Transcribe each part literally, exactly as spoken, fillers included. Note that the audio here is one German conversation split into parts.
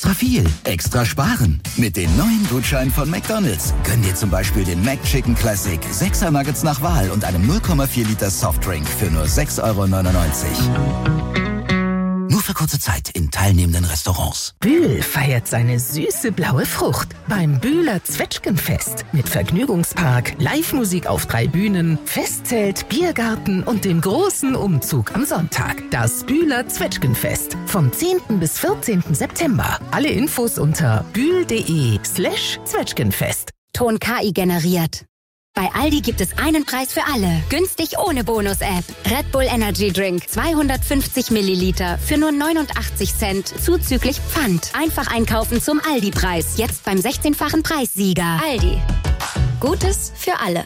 Extra viel, extra sparen. Mit den neuen Gutscheinen von McDonald's gönn dir zum Beispiel den McChicken Classic, sechser Nuggets nach Wahl und einem null Komma vier Liter Softdrink für nur sechs Euro neunundneunzig. Nur für kurze Zeit in teilnehmenden Restaurants. Bühl feiert seine süße blaue Frucht beim Bühler Zwetschgenfest. Mit Vergnügungspark, Live-Musik auf drei Bühnen, Festzelt, Biergarten und dem großen Umzug am Sonntag. Das Bühler Zwetschgenfest vom zehnten bis vierzehnten September. Alle Infos unter bühl.de slash Zwetschgenfest. Ton K I generiert. Bei Aldi gibt es einen Preis für alle. Günstig ohne Bonus-App. Red Bull Energy Drink zweihundertfünfzig Milliliter für nur neunundachtzig Cent zuzüglich Pfand. Einfach einkaufen zum Aldi-Preis. Jetzt beim sechzehnfachen Preissieger. Aldi. Gutes für alle.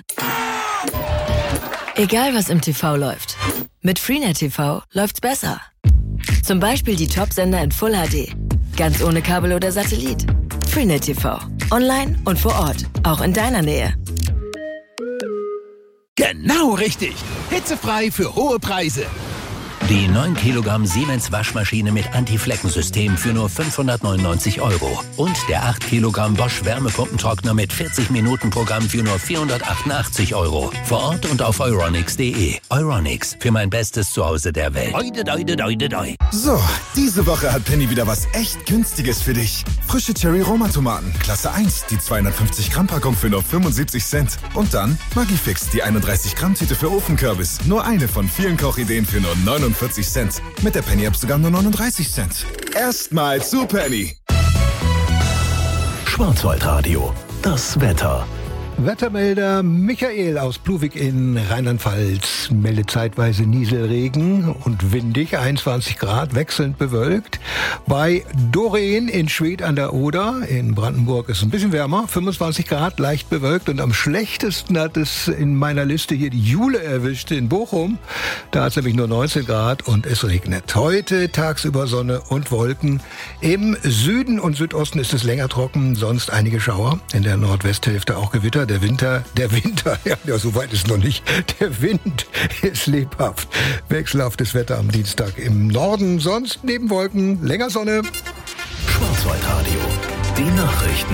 Egal was im T V läuft. Mit Freenet T V läuft's besser. Zum Beispiel die Top-Sender in Full H D. Ganz ohne Kabel oder Satellit. Freenet T V. Online und vor Ort. Auch in deiner Nähe. Genau richtig. Hitzefrei für hohe Preise. Die neun Kilogramm Siemens Waschmaschine mit Anti-Flecken-System für nur fünfhundertneunundneunzig Euro. Und der acht Kilogramm Bosch Wärmepumpentrockner mit vierzig Minuten Programm für nur vierhundertachtundachtzig Euro. Vor Ort und auf euronics punkt de. Euronics, für mein bestes Zuhause der Welt. Doi, doi, doi, doi. So, diese Woche hat Penny wieder was echt Günstiges für dich. Frische Cherry-Roma-Tomaten, Klasse eins, die zweihundertfünfzig Gramm Packung für nur fünfundsiebzig Cent. Und dann Magifix, die einunddreißig Gramm Tüte für Ofenkürbis. Nur eine von vielen Kochideen für nur neunundvierzig Cent. Mit der Penny-App sogar nur neununddreißig Cent. Erstmal zu Penny. Schwarzwaldradio, das Wetter. Wettermelder Michael aus Pluvik in Rheinland-Pfalz meldet zeitweise Nieselregen und windig, einundzwanzig Grad, wechselnd bewölkt. Bei Doreen in Schwedt an der Oder in Brandenburg ist es ein bisschen wärmer, fünfundzwanzig Grad, leicht bewölkt. Und am schlechtesten hat es in meiner Liste hier die Jule erwischt in Bochum. Da hat es nämlich nur neunzehn Grad und es regnet. Heute tagsüber Sonne und Wolken. Im Süden und Südosten ist es länger trocken, sonst einige Schauer. In der Nordwesthälfte auch Gewitter. Der Winter, der Winter, ja, ja, so weit ist noch nicht. Der Wind ist lebhaft. Wechselhaftes Wetter am Dienstag im Norden, sonst neben Wolken, länger Sonne. Schwarzwaldradio, die Nachrichten.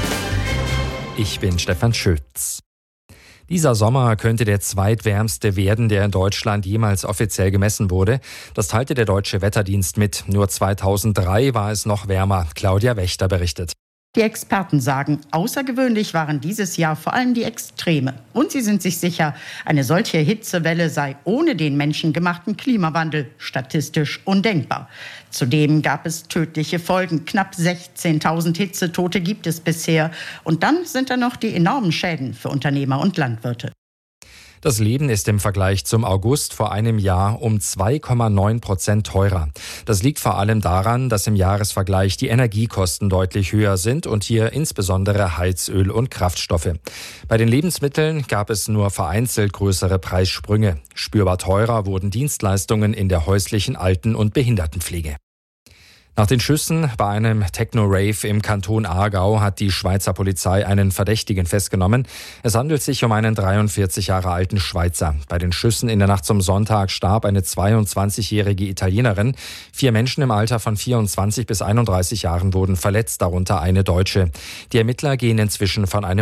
Ich bin Stefan Schütz. Dieser Sommer könnte der zweitwärmste werden, der in Deutschland jemals offiziell gemessen wurde. Das teilte der Deutsche Wetterdienst mit. Nur zweitausenddrei war es noch wärmer. Claudia Wächter berichtet. Die Experten sagen, außergewöhnlich waren dieses Jahr vor allem die Extreme. Und sie sind sich sicher, eine solche Hitzewelle sei ohne den menschengemachten Klimawandel statistisch undenkbar. Zudem gab es tödliche Folgen. Knapp sechzehntausend Hitzetote gibt es bisher. Und dann sind da noch die enormen Schäden für Unternehmer und Landwirte. Das Leben ist im Vergleich zum August vor einem Jahr um zwei Komma neun Prozent teurer. Das liegt vor allem daran, dass im Jahresvergleich die Energiekosten deutlich höher sind und hier insbesondere Heizöl und Kraftstoffe. Bei den Lebensmitteln gab es nur vereinzelt größere Preissprünge. Spürbar teurer wurden Dienstleistungen in der häuslichen Alten- und Behindertenpflege. Nach den Schüssen bei einem Techno-Rave im Kanton Aargau hat die Schweizer Polizei einen Verdächtigen festgenommen. Es handelt sich um einen dreiundvierzig Jahre alten Schweizer. Bei den Schüssen in der Nacht zum Sonntag starb eine zweiundzwanzigjährige Italienerin. Vier Menschen im Alter von vierundzwanzig bis einunddreißig Jahren wurden verletzt, darunter eine Deutsche. Die Ermittler gehen inzwischen von einem